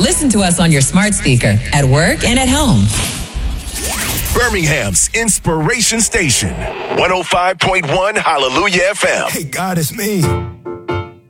Listen to us on your smart speaker, at work and at home. Birmingham's Inspiration Station, 105.1 Hallelujah FM. Hey, God, it's me.